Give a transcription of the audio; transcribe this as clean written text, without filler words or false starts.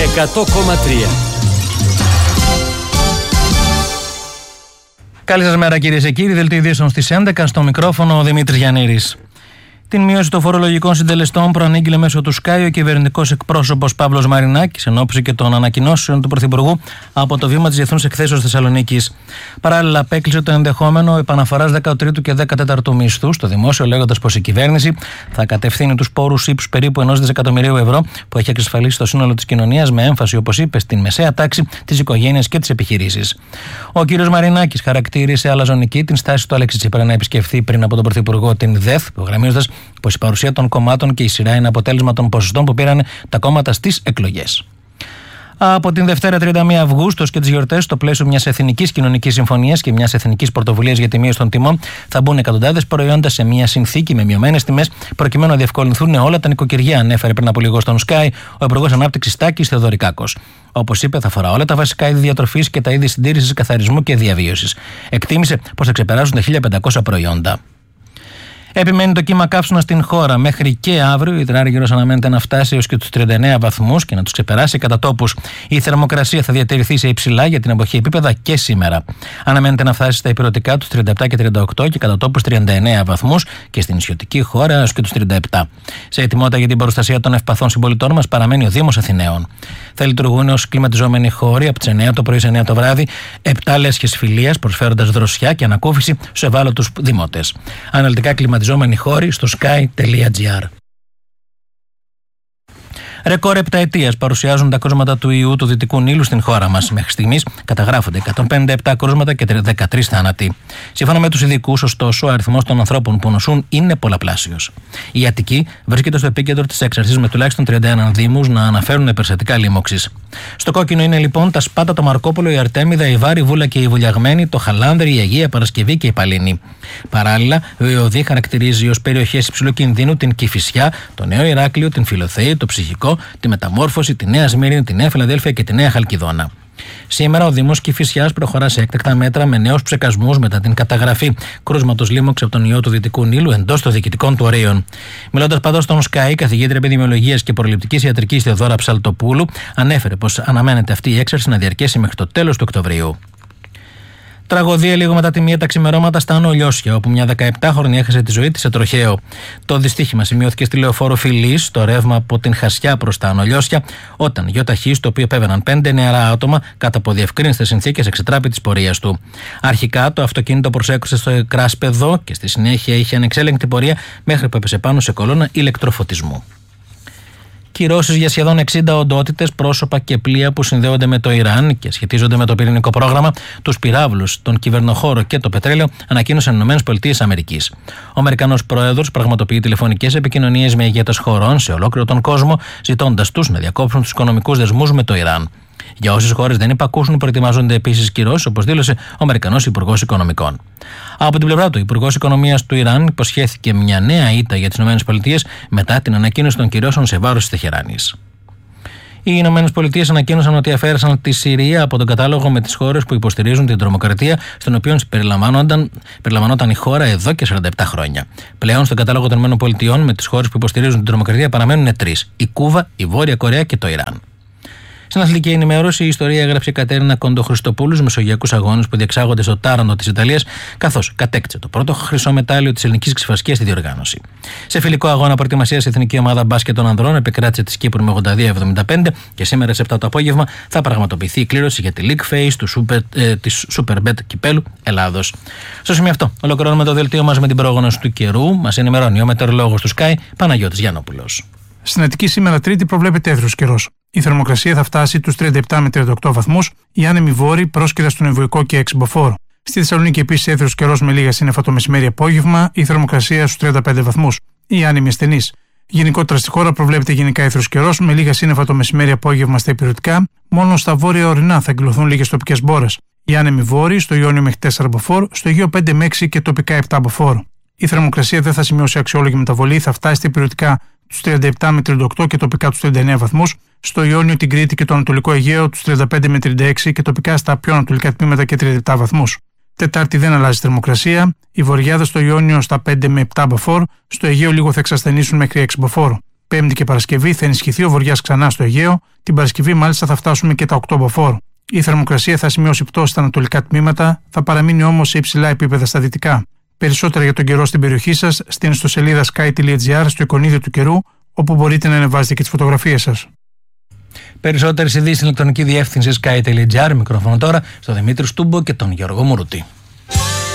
100,3. Καλή σας μέρα κυρίες και κύριοι, δελτίο ειδήσεων στις 11, στο μικρόφωνο ο Δημήτρης Γιαννήρης. Την μείωση των φορολογικών συντελεστών προανήγγειλε μέσω του ΣΚΑΙ ο κυβερνητικός εκπρόσωπος Παύλος Μαρινάκης, εν ώψη και των ανακοινώσεων του Πρωθυπουργού από το βήμα της Διεθνούς Εκθέσεως Θεσσαλονίκης. Παράλληλα, απέκλεισε το ενδεχόμενο επαναφοράς 13ου και 14ου μισθού στο δημόσιο, λέγοντας πως η κυβέρνηση θα κατευθύνει τους πόρους ύψους περίπου 1 δισεκατομμυρίου ευρώ που έχει εξασφαλίσει το σύνολο της κοινωνίας, με έμφαση, όπως είπε, στην μεσαία τάξη, τις οικογένειες και τις επιχειρήσεις. Ο κ. Μαρινάκης χαρακτήρισε αλαζονική την στάση του Αλέξη Τσίπρα να επισκεφθεί πριν από τον Πρωθυπουργό την ΔΕΘ, υπογραμμίζοντας πως η παρουσία των κομμάτων και η σειρά είναι αποτέλεσμα των ποσοστών που πήραν τα κόμματα στις εκλογές. Από την Δευτέρα 31 Αυγούστου και τις γιορτές, στο πλαίσιο μιας εθνικής κοινωνικής συμφωνίας και μιας εθνικής πρωτοβουλίας για τη μείωση των τιμών, θα μπουν εκατοντάδες προϊόντα σε μια συνθήκη με μειωμένες τιμές, προκειμένου να διευκολυνθούν όλα τα νοικοκυριά, ανέφερε πριν από λίγο στον Sky ο Υπουργός Ανάπτυξης Τάκης Θεοδωρικάκος. Όπως είπε, θα αφορά όλα τα βασικά είδη διατροφής και τα είδη συντήρησης, καθαρισμού και διαβίωσης. Εκτίμησε πως θα ξεπεράσουν τα 1.500 προϊόντα. Επιμένει το κύμα καύσωνα στην χώρα. Μέχρι και αύριο η υδράργυρος αναμένεται να φτάσει έως και τους 39 βαθμούς και να τους ξεπεράσει κατά τόπους. Η θερμοκρασία θα διατηρηθεί σε υψηλά για την εποχή επίπεδα και σήμερα. Αναμένεται να φτάσει στα ηπειρωτικά τους 37 και 38 και κατά τόπους 39 βαθμούς και στην νησιωτική χώρα έως και τους 37. Σε ετοιμότητα για την προστασία των ευπαθών συμπολιτών μας παραμένει ο Δήμος Αθηναίων. Θα λειτουργούν ως κλιματιζόμενοι χώροι από τις 9 το πρωί σε 9 το βράδυ 7 λέσχες φιλίας, προσφέροντας δροσιά και ανακούφιση στους ευάλωτους δημότες. Αναλυτικά κλιματιζόμενοι χώροι στο sky.gr. Ρεκόρ επταετίας παρουσιάζουν τα κρούσματα του ιού του Δυτικού Νείλου στην χώρα μας. Μέχρι στιγμής καταγράφονται 157 κρούσματα και 13 θάνατοι. Σύμφωνα με τους ειδικούς, ωστόσο, ο αριθμός των ανθρώπων που νοσούν είναι πολλαπλάσιος. Η Αττική βρίσκεται στο επίκεντρο της έξαρσης, με τουλάχιστον 31 δήμους να αναφέρουν περιστατικά λίμωξης. Στο κόκκινο είναι λοιπόν τα Σπάτα, το Μαρκόπολο, η Αρτέμιδα, η Βάρη, η Βούλα και η Βουλιαγμένη, το Χαλάνδρη, η Αγία Παρασκευή και η Παλίνη. Παράλληλα, ο ΕΟΔΗ χαρακτηρίζει ως περιοχές υψηλού κινδύνου την Κηφισιά, το Νέο Ηράκλειο, την Φιλοθέη, το Ψυχικό, τη Μεταμόρφωση, τη Νέα Σμύρνη, τη Νέα Φιλαδέλφια και τη Νέα Χαλκιδόνα. Σήμερα ο Δήμος Κηφισιάς προχωρά σε έκτακτα μέτρα με νέους ψεκασμούς μετά την καταγραφή κρούσματος λίμωξης από τον ιό του Δυτικού Νείλου εντός των διοικητικών του ορίων. Μιλώντας πάντως στον ΣΚΑΙ, καθηγήτρια επιδημιολογίας και προληπτικής ιατρικής Θεοδώρα Ψαλτοπούλου ανέφερε πως αναμένεται αυτή η έξαρση να διαρκέσει μέχρι το τέλος του Οκτωβρίου. Τραγωδία λίγο μετά τη 1 τα ξημερώματα στα Άνω Λιώσια, όπου μια 17χρονη έχασε τη ζωή της σε τροχαίο. Το δυστύχημα σημειώθηκε στη λεωφόρο Φιλής, στο ρεύμα από την Χασιά προς τα Άνω Λιώσια, όταν γιοταχή, στο οποίο επέβαιναν 5 νεαρά άτομα, κατά από διευκρίνηστες συνθήκες εξετράπη της πορείας του. Αρχικά το αυτοκίνητο προσέκρουσε στο κράσπεδο και στη συνέχεια είχε ανεξέλεγκτη πορεία μέχρι που έπεσε πάνω σε κολόνα ηλεκτροφωτισμού. Κυρώσεις για σχεδόν 60 οντότητες, πρόσωπα και πλοία που συνδέονται με το Ιράν και σχετίζονται με το πυρηνικό πρόγραμμα, τους πυράβλους, τον κυβερνοχώρο και το πετρέλαιο, ανακοίνωσαν οι ΗΠΑ. Ο Αμερικανός πρόεδρος πραγματοποιεί τηλεφωνικές επικοινωνίες με ηγέτες χωρών σε ολόκληρο τον κόσμο, ζητώντας τους να διακόψουν τους οικονομικούς δεσμούς με το Ιράν. Για όσες χώρες δεν υπακούσουν, προετοιμάζονται επίσης κυρώσεις, όπως δήλωσε ο Αμερικανός Υπουργός Οικονομικών. Από την πλευρά του, ο Υπουργός Οικονομίας του Ιράν υποσχέθηκε μια νέα ήττα για τις ΗΠΑ μετά την ανακοίνωση των κυρώσεων σε βάρος της Τεχεράνης. Οι ΗΠΑ ανακοίνωσαν ότι αφαίρεσαν τη Συρία από τον κατάλογο με τις χώρες που υποστηρίζουν την τρομοκρατία, στον οποίο περιλαμβανόταν η χώρα εδώ και 47 χρόνια. Πλέον, στον κατάλογο των ΗΠΑ με τις χώρες που υποστηρίζουν την τρομοκρατία παραμένουν 3: η Κούβα, η Βόρεια Κορέα και το Ιράν. Στην αθλητική ενημέρωση, η ιστορία έγραψε η Κατέρινα Κοντοχρυστοπούλου στους Μεσογειακούς Αγώνες που διεξάγονται στο Τάραντο της Ιταλίας, καθώς κατέκτησε το πρώτο χρυσό μετάλλιο της ελληνικής ξεφασκίας στη διοργάνωση. Σε φιλικό αγώνα προετοιμασίας, η εθνική ομάδα μπάσκετ των ανδρών επικράτησε τη Κύπρου με 82-75 και σήμερα σε 7 το απόγευμα θα πραγματοποιηθεί η κλήρωση για τη League Phase της Superbet Κυπέλου Ελλάδος. Στο σημείο αυτό, ολοκληρώνουμε το δελτίο μας με την πρόγνωση του καιρού. Μας ενημερώνει ο μετεωρολόγος του Sky, Παναγιώτης Γιαννόπουλος. Στην Αττική σήμερα Τρίτη προβλέπεται έθριος καιρός. Η θερμοκρασία θα φτάσει τους 37 με 38 βαθμούς, οι άνεμοι βόρειοι πρόσκειρα στον Εμβοϊκό και Εξυμποφόρο. Στη Θεσσαλονίκη επίσης έθριος καιρός με λίγα σύννεφα το μεσημέρι απόγευμα, η θερμοκρασία στους 35 βαθμούς, οι άνεμοι ασθενείς. Γενικότερα στη χώρα προβλέπεται γενικά έθριος καιρός με λίγα σύννεφα το μεσημέρι απόγευμα στα ηπειρωτικά, μόνο στα βόρεια ορεινά θα εκδηλωθούν λίγες τοπικές μπόρες. Οι άνεμοι βόρειοι στο Ιόνιο μέχρι 4 μποφόρ, στο Αιγαίο 5 με 6 και τοπικά 7 μποφόρ. Η θερμοκρασία δεν θα σημειώσει αξιόλογη μεταβολή, θα φτάσει στα ηπειρωτικά τους 37 με 38 και τοπικά τους 39 βαθμούς, στο Ιόνιο, την Κρήτη και το Ανατολικό Αιγαίο τους 35 με 36 και τοπικά στα πιο ανατολικά τμήματα και 37 βαθμούς. Τετάρτη δεν αλλάζει θερμοκρασία, οι βορειάδες στο Ιόνιο στα 5 με 7 μποφόρ, στο Αιγαίο λίγο θα εξασθενήσουν μέχρι 6 μποφόρ. Πέμπτη και Παρασκευή θα ενισχυθεί ο βοριάς ξανά στο Αιγαίο, Την Παρασκευή, μάλιστα, θα φτάσουμε και τα 8 μποφόρ. Η θερμοκρασία θα σημειώσει πτώση στα ανατολικά τμήματα, θα παραμείνει όμως σε υψηλά επίπεδα στα δυτικά. Περισσότερα για τον καιρό στην περιοχή σας στην ιστοσελίδα sky.gr στο εικονίδιο του καιρού, όπου μπορείτε να ανεβάζετε και τις φωτογραφίες σας. Περισσότερες ειδήσεις στην ηλεκτρονική διεύθυνση sky.gr. Μικρόφωνο τώρα στο Δημήτρη Στούμπο και τον Γιώργο Μουρούτη.